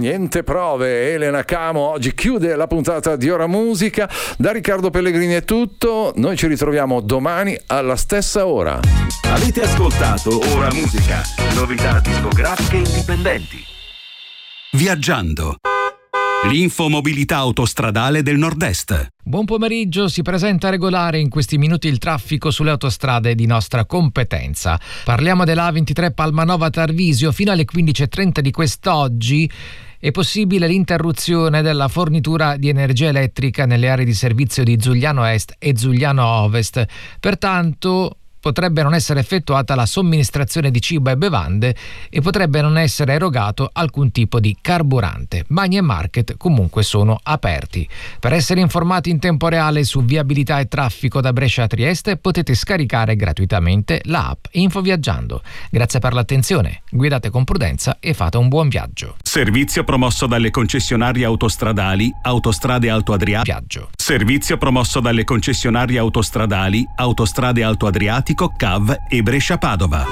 Niente prove, Elena Camo oggi chiude la puntata di Ora Musica. Da Riccardo Pellegrini è tutto, noi ci ritroviamo domani alla stessa ora. Avete ascoltato Ora Musica, novità discografiche indipendenti. Viaggiando. L'infomobilità autostradale del Nord-Est. Buon pomeriggio, si presenta regolare in questi minuti il traffico sulle autostrade di nostra competenza. Parliamo della A23 Palmanova Tarvisio. Fino alle 15:30 di quest'oggi è possibile l'interruzione della fornitura di energia elettrica nelle aree di servizio di Zugliano Est e Zugliano Ovest. Pertanto potrebbe non essere effettuata la somministrazione di cibo e bevande e potrebbe non essere erogato alcun tipo di carburante. Bagni e market comunque sono aperti. Per essere informati in tempo reale su viabilità e traffico da Brescia a Trieste potete scaricare gratuitamente la app Infoviaggiando. Grazie per l'attenzione, guidate con prudenza e fate un buon viaggio. Servizio promosso dalle concessionarie autostradali Autostrade Alto Adriatico. Servizio promosso dalle concessionarie autostradali Autostrade Alto Adriatico, CAV e Brescia Padova.